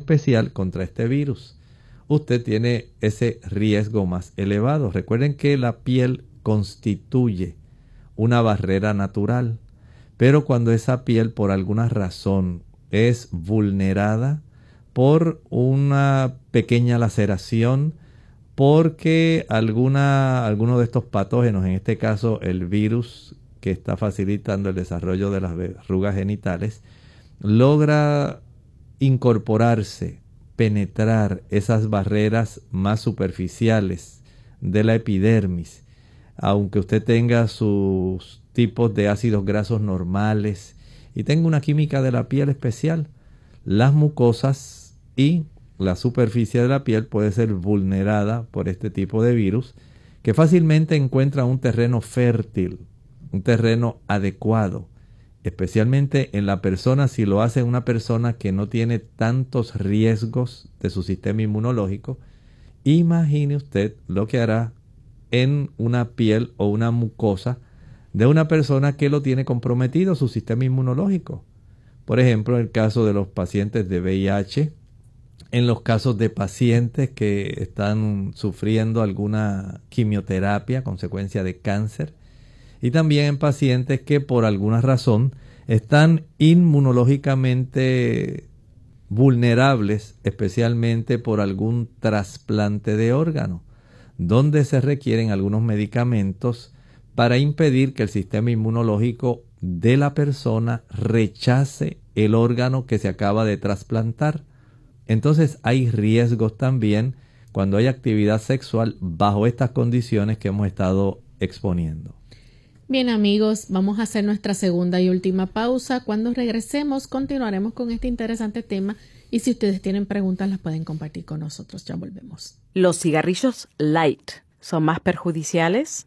especial contra este virus. Usted tiene ese riesgo más elevado. Recuerden que la piel constituye una barrera natural, pero cuando esa piel por alguna razón es vulnerada por una pequeña laceración, porque alguno de estos patógenos, en este caso el virus que está facilitando el desarrollo de las verrugas genitales, logra incorporarse, penetrar esas barreras más superficiales de la epidermis, aunque usted tenga sus tipos de ácidos grasos normales y tenga una química de la piel especial, las mucosas y la superficie de la piel puede ser vulnerada por este tipo de virus que fácilmente encuentra un terreno fértil, un terreno adecuado, especialmente en la persona, si lo hace una persona que no tiene tantos riesgos de su sistema inmunológico. Imagine usted lo que hará en una piel o una mucosa de una persona que lo tiene comprometido su sistema inmunológico. Por ejemplo, en el caso de los pacientes de VIH, en los casos de pacientes que están sufriendo alguna quimioterapia, consecuencia de cáncer, y también en pacientes que por alguna razón están inmunológicamente vulnerables, especialmente por algún trasplante de órgano, donde se requieren algunos medicamentos para impedir que el sistema inmunológico de la persona rechace el órgano que se acaba de trasplantar. Entonces hay riesgos también cuando hay actividad sexual bajo estas condiciones que hemos estado exponiendo. Bien, amigos, vamos a hacer nuestra segunda y última pausa. Cuando regresemos continuaremos con este interesante tema y si ustedes tienen preguntas las pueden compartir con nosotros. Ya volvemos. ¿Los cigarrillos light son más perjudiciales?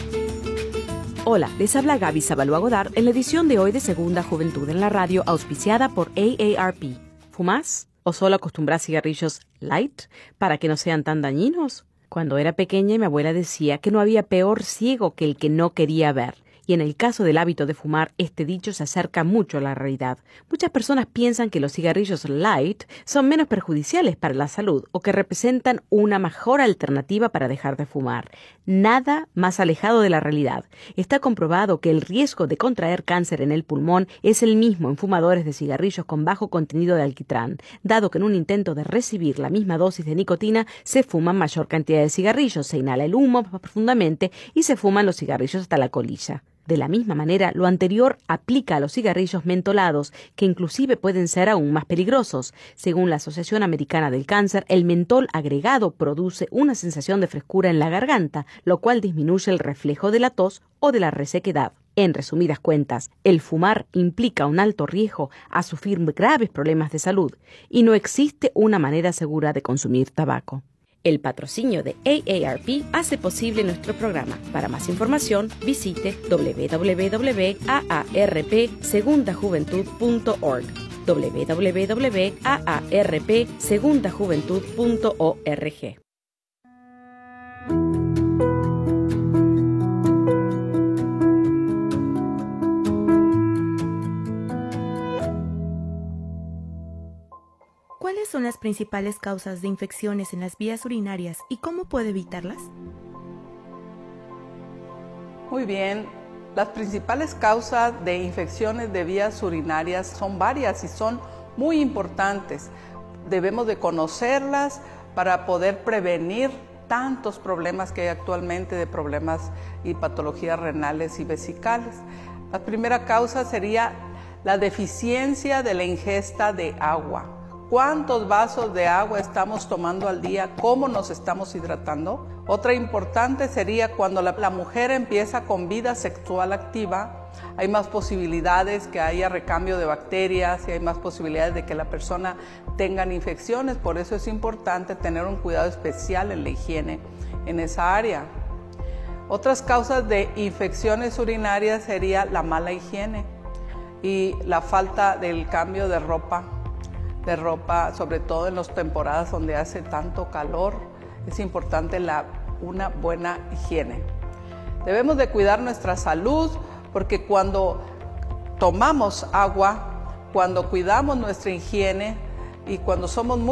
Hola, les habla Gaby Zabalúa Godard en la edición de hoy de Segunda Juventud en la Radio, auspiciada por AARP. ¿Fumás o solo acostumbrás cigarrillos light para que no sean tan dañinos? Cuando era pequeña, mi abuela decía que no había peor ciego que el que no quería ver. Y en el caso del hábito de fumar, este dicho se acerca mucho a la realidad. Muchas personas piensan que los cigarrillos light son menos perjudiciales para la salud o que representan una mejor alternativa para dejar de fumar. Nada más alejado de la realidad. Está comprobado que el riesgo de contraer cáncer en el pulmón es el mismo en fumadores de cigarrillos con bajo contenido de alquitrán, dado que en un intento de recibir la misma dosis de nicotina se fuman mayor cantidad de cigarrillos, se inhala el humo más profundamente y se fuman los cigarrillos hasta la colilla. De la misma manera, lo anterior aplica a los cigarrillos mentolados, que inclusive pueden ser aún más peligrosos. Según la Asociación Americana del Cáncer, el mentol agregado produce una sensación de frescura en la garganta, lo cual disminuye el reflejo de la tos o de la resequedad. En resumidas cuentas, el fumar implica un alto riesgo a sufrir graves problemas de salud y no existe una manera segura de consumir tabaco. El patrocinio de AARP hace posible nuestro programa. Para más información, visite www.aarpsegundajuventud.org www.aarpsegundajuventud.org. ¿Cuáles son las principales causas de infecciones en las vías urinarias y cómo puede evitarlas? Muy bien, las principales causas de infecciones de vías urinarias son varias y son muy importantes. Debemos de conocerlas para poder prevenir tantos problemas que hay actualmente de problemas y patologías renales y vesicales. La primera causa sería la deficiencia de la ingesta de agua. ¿Cuántos vasos de agua estamos tomando al día? ¿Cómo nos estamos hidratando? Otra importante sería cuando la mujer empieza con vida sexual activa, hay más posibilidades que haya recambio de bacterias y hay más posibilidades de que la persona tenga infecciones. Por eso es importante tener un cuidado especial en la higiene en esa área. Otras causas de infecciones urinarias sería la mala higiene y la falta del cambio de ropa, sobre todo en las temporadas donde hace tanto calor. Es importante una buena higiene. Debemos de cuidar nuestra salud porque cuando tomamos agua, cuando cuidamos nuestra higiene y cuando somos muy